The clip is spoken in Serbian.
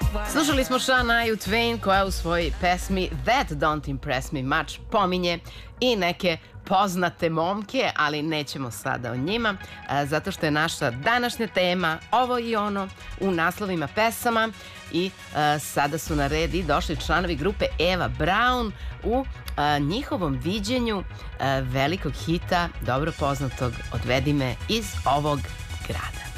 Slušali smo Shania Twain koja u svojoj pesmi That Don't Impress Me Much pominje i neke poznate momke, ali nećemo sada o njima, zato što je naša današnja tema ovo i ono u naslovima pesama i sada su na red i došli članovi grupe Eva Braun u njihovom viđenju velikog hita, dobro poznatog Odvedi me iz ovog grada.